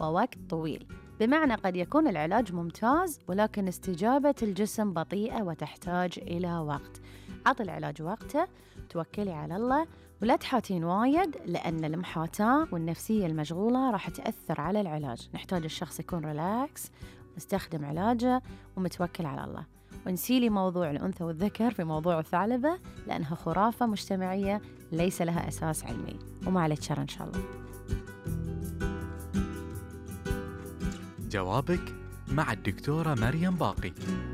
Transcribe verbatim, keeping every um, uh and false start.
ووقت طويل، بمعنى قد يكون العلاج ممتاز ولكن استجابة الجسم بطيئة وتحتاج إلى وقت. عط العلاج وقته، توكلي على الله ولا تحاتين وايد، لأن المحاتاة والنفسية المشغولة راح تأثر على العلاج. نحتاج الشخص يكون ريلاكس، مستخدم علاجه ومتوكل على الله. ونسيلي موضوع الأنثى والذكر في موضوع الثعلبة، لأنها خرافة مجتمعية ليس لها أساس علمي، وما عليك شر إن شاء الله. جوابك مع الدكتورة مريم باقي.